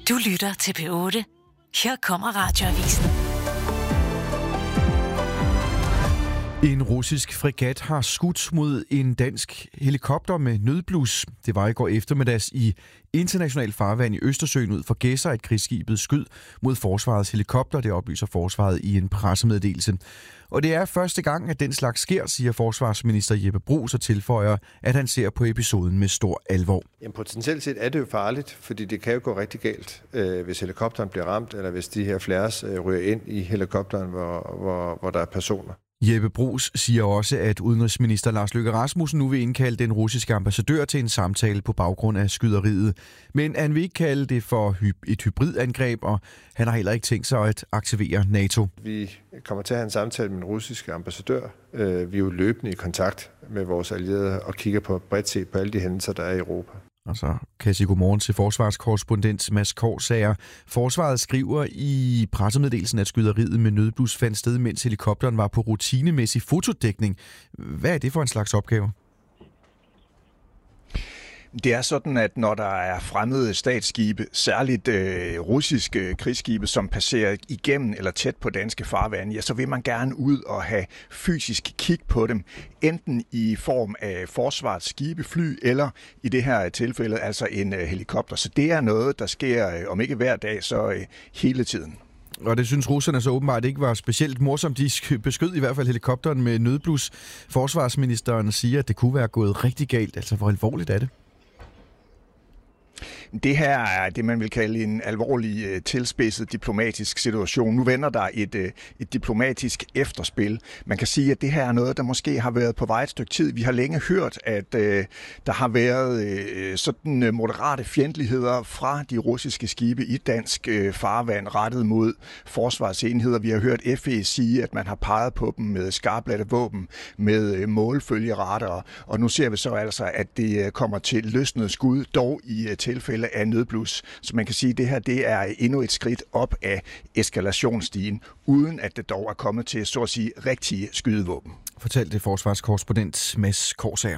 Du lytter til P8. Her kommer Radioavisen. En russisk fregat har skudt mod en dansk helikopter med nødblus. Det var i går eftermiddags i international farvand i Østersøen ud for Gedser, at krigsskibet skød mod forsvarets helikopter. Det oplyser forsvaret i en pressemeddelelse. Og det er første gang, at den slags sker, siger forsvarsminister Jeppe Bruus og tilføjer, at han ser på episoden med stor alvor. Jamen, potentielt set er det jo farligt, fordi det kan jo gå rigtig galt, hvis helikopteren bliver ramt, eller hvis de her flares ryger ind i helikopteren, hvor der er personer. Jeppe Bruus siger også, at udenrigsminister Lars Løkke Rasmussen nu vil indkalde den russiske ambassadør til en samtale på baggrund af skyderiet. Men han vil ikke kalde det for et hybridangreb, og han har heller ikke tænkt sig at aktivere NATO. Vi kommer til at have en samtale med den russiske ambassadør. Vi er jo løbende i kontakt med vores allierede og kigger på bredt set på alle de hændelser, der er i Europa. Og så kan jeg sige godmorgen til forsvarskorrespondent Mads Korsager. Forsvaret skriver i pressemeddelelsen, at skyderiet med nødblus fandt sted, mens helikopteren var på rutinemæssig fotodækning. Hvad er det for en slags opgave? Det er sådan, at når der er fremmede statsskibe, særligt russiske krigsskibe, som passerer igennem eller tæt på danske farvande, ja, så vil man gerne ud og have fysisk kig på dem, enten i form af forsvarets skibe, fly, eller i det her tilfælde altså en helikopter. Så det er noget, der sker, om ikke hver dag, så hele tiden. Og det synes russerne så åbenbart ikke var specielt morsomt. De beskød i hvert fald helikopteren med nødblus. Forsvarsministeren siger, at det kunne være gået rigtig galt. Altså, hvor alvorligt er det? Det her er det, man vil kalde en alvorlig tilspidset diplomatisk situation. Nu vender der et diplomatisk efterspil. Man kan sige, at det her er noget, der måske har været på vej et stykke tid. Vi har længe hørt, at der har været sådan moderate fjendtligheder fra de russiske skibe i dansk farvand rettet mod forsvarsenheder. Vi har hørt FE sige, at man har peget på dem med skarpladte våben, med målfølgeradar. Og nu ser vi så altså, at det kommer til løsnet skud, dog i tilfælde af nødblus. Så man kan sige, at det her det er endnu et skridt op af eskalationsstigen, uden at det dog er kommet til, så at sige, rigtige skydevåben. Fortalte forsvarskorrespondent Mads Korsager.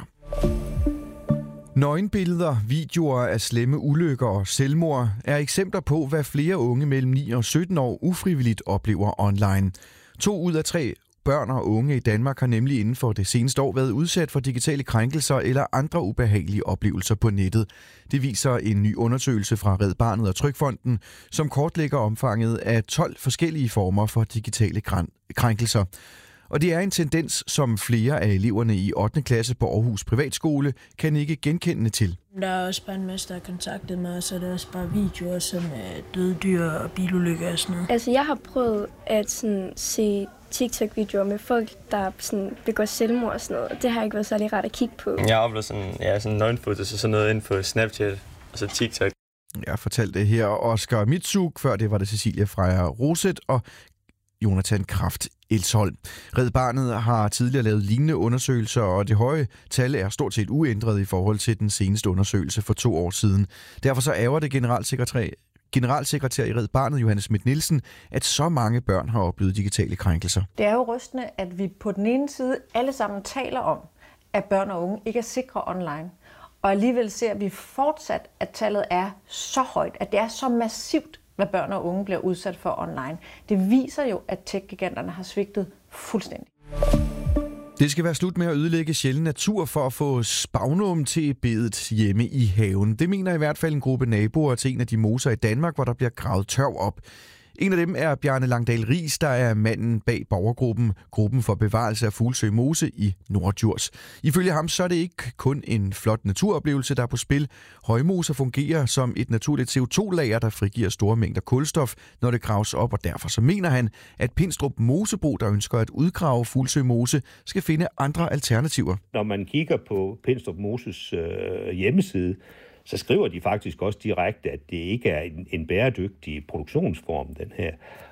Nøgenbilleder, videoer af slemme ulykker og selvmord er eksempler på, hvad flere unge mellem 9 og 17 år ufrivilligt oplever online. 2 ud af 3 børn og unge i Danmark har nemlig inden for det seneste år været udsat for digitale krænkelser eller andre ubehagelige oplevelser på nettet. Det viser en ny undersøgelse fra Red Barnet og Trygfonden, som kortlægger omfanget af 12 forskellige former for digitale krænkelser. Og det er en tendens, som flere af eleverne i 8. klasse på Aarhus Privatskole kan ikke genkende til. Der er også bare en masse, der har kontaktet mig, og så er der også bare videoer som døde dyr og bilulykker og sådan noget. Altså, jeg har prøvet at se TikTok-videoer med folk, der begår selvmord og sådan noget. Det har ikke været særlig rart at kigge på. Jeg har oplevet sådan nøgenfotos og sådan noget inden på Snapchat og så TikTok. Jeg fortalte det her Oscar Mitsuk, før det var det Cecilia Freja Roset og Jonathan Kraft Elsholm. Red Barnet har tidligere lavet lignende undersøgelser, og det høje tal er stort set uændret i forhold til den seneste undersøgelse for 2 år siden. Derfor så ærger det generalsekretær i Red Barnet, Johannes Schmidt-Nielsen, at så mange børn har oplevet digitale krænkelser. Det er jo rystende, at vi på den ene side alle sammen taler om, at børn og unge ikke er sikre online. Og alligevel ser vi fortsat, at tallet er så højt, at det er så massivt, hvad børn og unge bliver udsat for online. Det viser jo, at tech-giganterne har svigtet fuldstændig. Det skal være slut med at ødelægge sjælden natur for at få spagnum til bedet hjemme i haven. Det mener i hvert fald en gruppe naboer til en af de moser i Danmark, hvor der bliver gravet tørv op. En af dem er Bjarne Langdal Riis, der er manden bag borgergruppen, Gruppen for Bevarelse af Fuglsø Mose i Norddjurs. Ifølge ham så er det ikke kun en flot naturoplevelse, der er på spil. Højmoser fungerer som et naturligt CO2-lager, der frigiver store mængder kulstof, når det graves op, og derfor så mener han, at Pindstrup Mosebro, der ønsker at udgrave Fuglsø Mose, skal finde andre alternativer. Når man kigger på Pindstrup Moses hjemmeside, så skriver de faktisk også direkte, at det ikke er en bæredygtig produktionsform, den her.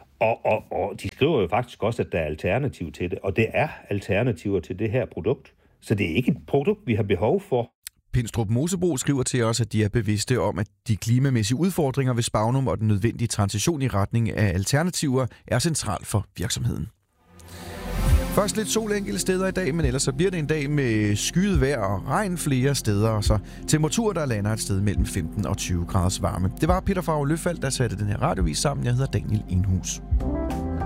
Og de skriver jo faktisk også, at der er alternativ til det, og det er alternativer til det her produkt. Så det er ikke et produkt, vi har behov for. Pindstrup Mosebro skriver til os, at de er bevidste om, at de klimamæssige udfordringer ved spagnum og den nødvendige transition i retning af alternativer er central for virksomheden. Først lidt sol enkelte steder i dag, men ellers så bliver det en dag med skyet vejr og regn flere steder, og så temperaturer, der lander et sted mellem 15 og 20 graders varme. Det var Peter Favre Løfald, der satte den her radiovis sammen. Jeg hedder Daniel Enhus.